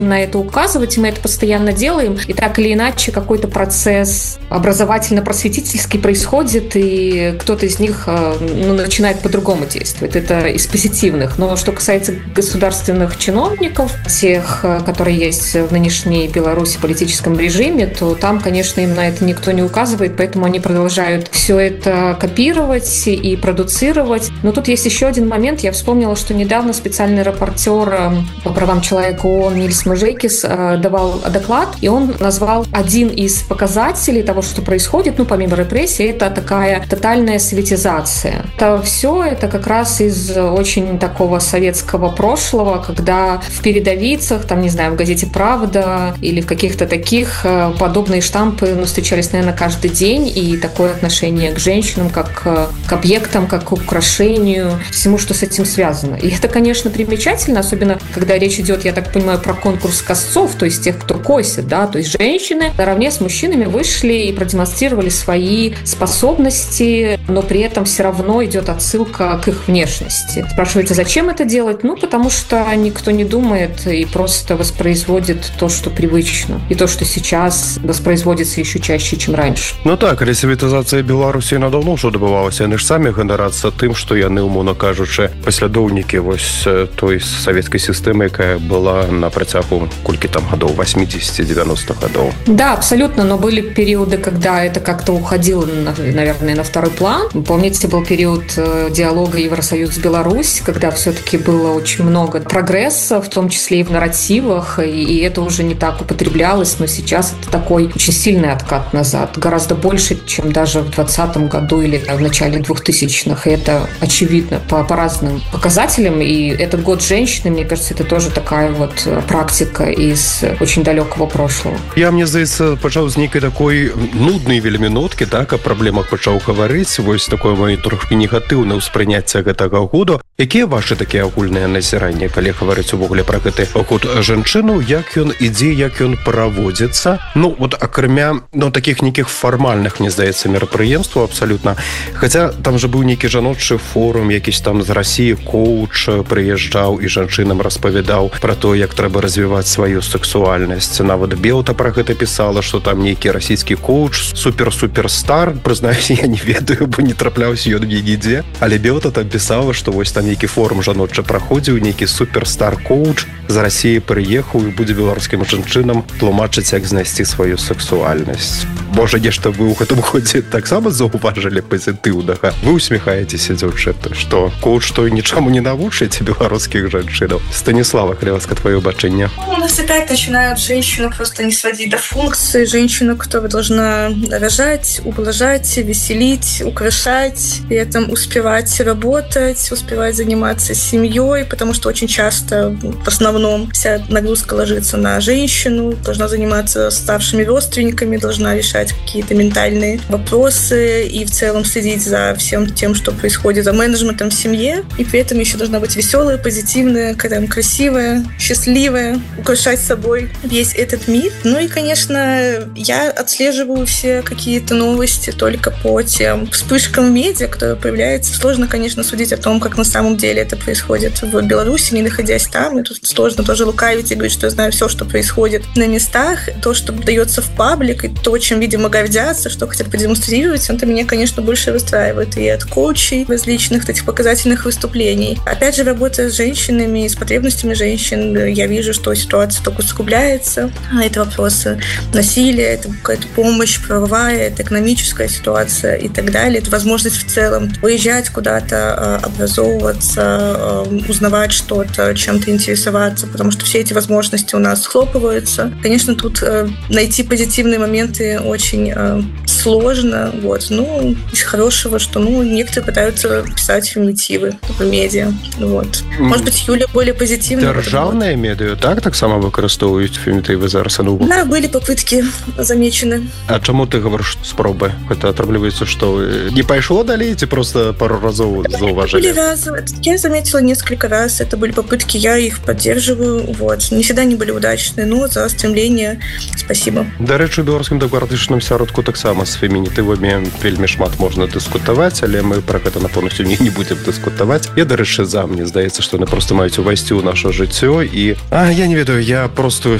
на это указывать, и мы это постоянно делаем. И так или иначе какой-то процесс образовательно-просветительский происходит, и кто-то из них начинает по-другому действовать. Это из позитивных. Но что касается государственных чиновников, тех, которые есть в нынешней Беларуси политическом режиме, то там, конечно, им на это никто не указывает, поэтому они продолжают все это копировать и продуцировать. Но тут есть еще один момент. Я вспомнила, что недавно специальный рапортер по правам человека ООН Нильс Мужейкис давал доклад, и он назвал один из показателей того, что происходит, помимо репрессий, это такая тотальная советизация. Это как раз из очень такого советского прошлого, когда в передовицах, в газете «Правда» или в каких-то таких подобные штампы встречались, наверное, каждый день, и такое отношение к женщинам как к объектам, как к украшению, всему, что с этим связано. И это, конечно, примечательно, особенно когда речь идет, я так понимаю, про конкурс косцов, то есть тех, кто косит, да, то есть женщины наравне с мужчинами вышли и продемонстрировали свои способности, но при этом все равно идет отсылка к их внешности. Спрашивается, зачем это делать? Потому что никто не думает и просто воспроизводит то, что привычно, и то, что сейчас воспроизводится еще чаще, чем раньше. Так, советизацыя Беларусі надаўно ўжо адбывалася. Яны ж самі ганарацца тым, што яны, умоўна кажучы, паслядоўнікі той савецкай сістэмы, якая была на працягу колькі там гадоў, 80-90 годов. Да, абсолютно, но были периоды, когда это как-то уходило, наверное, на второй план. Помните, был период диалога Евросоюз-Беларусь, когда все-таки было очень много прогресса, в том числе и в нарративах, и это уже не так употреблялось, но сейчас это такой очень сильный откат назад, гораздо больше, чем даже в 2020 году или в начале 2000-х, и это очевидно по разным показателям, и этот год женщины, мне кажется, это тоже такая вот практика из очень далекого прошлого. Мне здаецца, пачаў з нейкай такой нуднай вельмі ноткі, так, о праблемах пачаў гаварыць, такое моё трохі негатыўнае ўспрыняцце гэтага году. Якія ваши такія агульныя назіранні, калі гаварыць увогуле пра гэты год жанчыну, як ён ідзе, як ён праводзіцца? Акрамя такіх нейкіх фармальных, мне здаецца, мерапрыемстваў абсалютна. Хаця там же быў нейкі жаночы форум, якісь там з Расіі коуч прыязджаў і жанчынам распавядаў пра то, як трэба развіваць сваю сексуальнасць. Нават Белта пра гэта пісала, што там нейкі расійскі коуч супер-суперстар, прызнаюсь, я не ведаю, бо не трапляўся ён нідзе, але Белта там пісала, што там нейкі форум жаночы праходзіў, нейкі суперстар коуч з Расіі прыехаў і будзе беларускім жанчынам тлумачыць, як знайсці сваю сексуальнасць. Можа, нешта вы ў гэтым годзе таксама заўважылі пазітыўнага? Вы усміхаецеся, дзяўчаты, што коуч той нічаму не навучыць беларускіх жанчынаў. Станислава Хлеваска, твое бачэнне. У нас опять начинают женщину просто не сводить до функции. Женщину, которая должна рожать, ублажать, веселить, украшать, при этом успевать работать, успевать заниматься семьей, потому что очень часто, в основном, вся нагрузка ложится на женщину, должна заниматься старшими родственниками, должна решать какие-то ментальные вопросы и в целом следить за всем тем, что происходит, за менеджментом в семье, и при этом еще должна быть веселая, позитивная, красивая, счастливая, украшать собой весь этот мир. И, конечно, я отслеживаю все какие-то новости только по тем вспышкам медиа, которые появляются. Сложно, конечно, судить о том, как на самом деле это происходит в Беларуси, не находясь там. И тут сложно тоже лукавить и говорить, что я знаю все, что происходит на местах. То, что дается в паблик, и то, чем, видимо, гордятся, что хотят продемонстрировать, это меня, конечно, больше расстраивает. И от коучей различных этих показательных выступлений. Опять же, работая с женщинами, с потребностями женщин, я вижу, что ситуация только усугубляется. Это вопросы насилия, это какая-то помощь правовая, это экономическая ситуация и так далее. Это возможность в целом выезжать куда-то, образовываться, узнавать что-то, чем-то интересоваться, потому что все эти возможности у нас схлопываются. Конечно, тут найти позитивные моменты очень сложно. Из хорошего, что некоторые пытаются писать феминитивы в медиа. Может быть, Юля более позитивная. Державные медиа так само выкарыстоўваюць фемінітывы зараз? Да, были попытки замечены. А чаму ты говоришь спробы? Это отрабливается, что не пошло далее, ці просто пару разов зауважили? Были разы. Я заметила несколько раз. Это были попытки, я их поддерживаю. Не всегда они были удачные, но за стремление спасибо. До речі, у беларускім дэмакратычным сяродку таксама з фемінітывамі вельмі шмат можна дыскутаваць, але мы пра гэта напэўна сёння не будзем дыскутаваць. Я, дарэчы, мне здаецца, што яны проста маюць увайсці ў наша жыццё, і я не ведаю, я просто